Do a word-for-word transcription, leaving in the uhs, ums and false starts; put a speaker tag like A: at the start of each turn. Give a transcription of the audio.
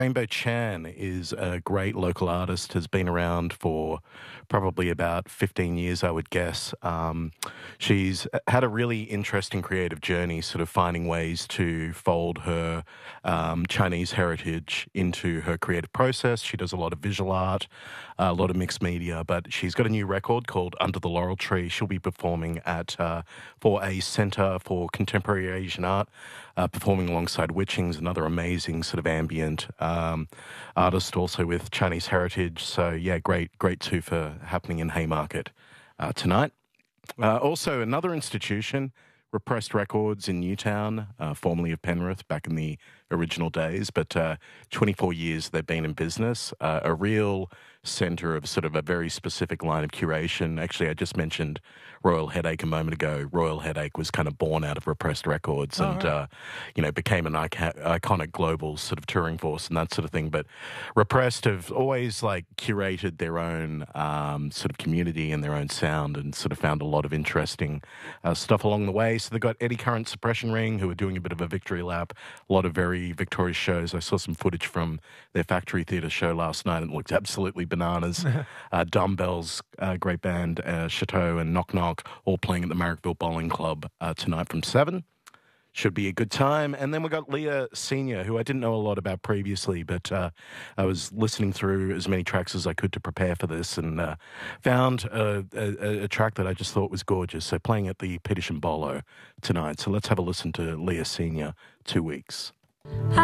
A: Rainbow Chan is a great local artist, has been around for probably about fifteen years, I would guess. Um, she's uh, had a really interesting creative journey, sort of finding ways to fold her um, Chinese heritage into her creative process. She does a lot of visual art, a lot of mixed media, but she's got a new record called Under the Laurel Tree. She'll be performing at uh, for a Centre for Contemporary Asian Art, uh, performing alongside Witchings, another amazing sort of ambient um, artist also with Chinese heritage. So yeah, great, great too for happening in Haymarket uh, tonight. Uh, also, another institution, Repressed Records in Newtown, uh, formerly of Penrith, back in the original days, but uh, twenty-four years they've been in business. Uh, a real centre of sort of a very specific line of curation. Actually, I just mentioned Royal Headache a moment ago. Royal Headache was kind of born out of Repressed Records
B: Oh,
A: and,
B: right.
A: uh, you know, became an ica- iconic global sort of touring force and that sort of thing. But Repressed have always like curated their own um, sort of community and their own sound and sort of found a lot of interesting uh, stuff along the way. So they've got Eddie Current Suppression Ring, who are doing a bit of a victory lap, a lot of very victorious shows. I saw some footage from their Factory Theatre show last night and it looked absolutely bananas. uh, Dumbbells, uh, great band, uh, Chateau and Knock Knock, all playing at the Marrickville Bowling Club uh, tonight from seven. Should be a good time. And then we got Leah Senior, who I didn't know a lot about previously, but uh, I was listening through as many tracks as I could to prepare for this and uh, found a, a, a track that I just thought was gorgeous. So playing at the Petersham Bolo tonight. So let's have a listen to Leah Senior, Two Weeks.